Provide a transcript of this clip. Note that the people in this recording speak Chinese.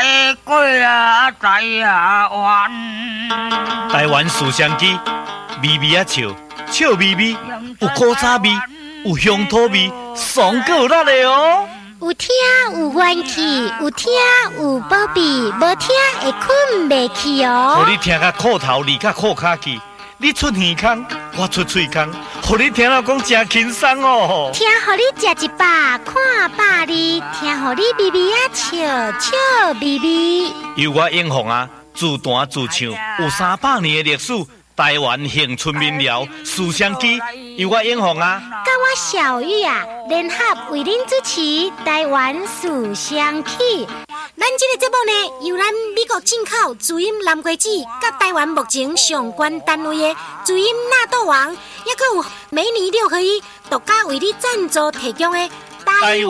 在过啊，在啊弯。 台湾思乡机，微微啊笑，笑微微，有古早味，有乡土味，爽够辣的哦。 有听有元气，有听有宝贝，无听会困袂去哦。 互你听甲裤头离甲裤骹去，你出耳孔，我出喙孔，互你听了讲真轻松哦。 听互你食一百，看百二，听互你微微啊笑，笑微微。 由我英雄啊，自弹自唱，有300年的历史。台湾恒春民谣思乡机，由我英雄啊， 甲我小玉啊，联合为恁主持台湾思乡曲。咱这个节目呢，由咱美国进口主音蓝瓜子，甲台湾目前上关单位的主音纳豆王，也佫有每年6合1独家为你赞助提供的台